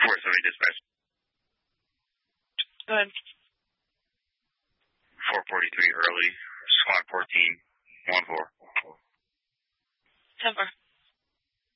470 dispatch. Go ahead. 443 early, squad 14, 1-4. 10-4.